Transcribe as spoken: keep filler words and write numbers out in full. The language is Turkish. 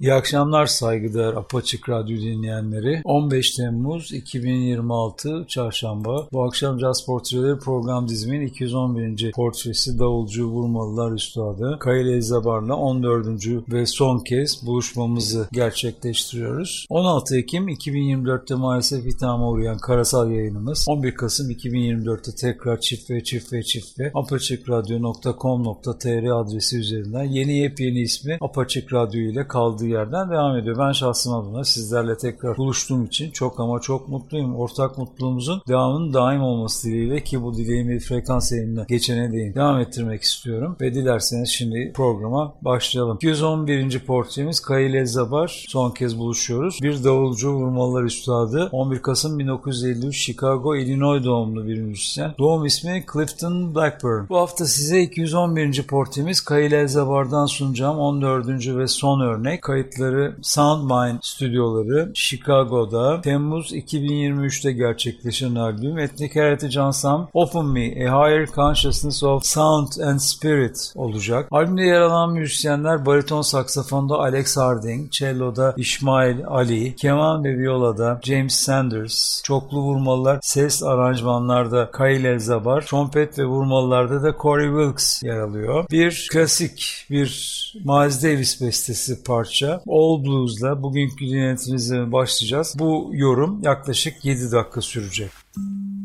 İyi akşamlar saygıdeğer Apaçık Radyo dinleyenleri. on beş Temmuz iki bin yirmi altı Çarşamba. Bu akşam Caz Portreleri program dizimin iki yüz on birinci portresi Davulcu Vurmalılar Üstadı Kayıl Elzabar'la on dördüncü ve son kez buluşmamızı gerçekleştiriyoruz. on altı Ekim iki bin yirmi dörtte maalesef ithama uğrayan karasal yayınımız on bir Kasım iki bin yirmi dörtte tekrar çift ve çift ve çift ve apaçıkradyo nokta com nokta tr adresi üzerinden yeni yepyeni ismi Apaçık Radyo ile kaldığı yerden devam ediyor. Ben şahsım adına sizlerle tekrar buluştuğum için çok ama çok mutluyum. Ortak mutluluğumuzun devamının daim olması dileğiyle ki bu dileğimi frekans yayınına geçene değin devam ettirmek istiyorum. Ve dilerseniz şimdi programa başlayalım. iki yüz on birinci portremiz Kayıl Elzabar. Son kez buluşuyoruz. Bir davulcu vurmalılar üstadı. on bir Kasım bin dokuz yüz elli üç Chicago, Illinois doğumlu bir müzisyen. Doğum ismi Clifton Blackburn. Bu hafta size iki yüz on birinci portremiz Kayıl Elzabar'dan sunacağım on dördüncü ve son örnek. Kayıtları Soundmind stüdyoları Chicago'da Temmuz iki bin yirmi üçte gerçekleşen albüm. Etnik hayatı cansam Open Me, A Higher Consciousness of Sound and Spirit olacak. Albümde yer alan müzisyenler bariton saksafonda Alex Harding, cello'da İsmail Ali, keman ve violada James Sanders, çoklu vurmalılar, ses aranjmanlarda Kayıl Elzabar, trompet ve vurmalılarda da Corey Wilkes yer alıyor. Bir klasik, bir Miles Davis bestesi parça. All Blues'la bugünkü dinletimize başlayacağız. Bu yorum yaklaşık yedi dakika sürecek.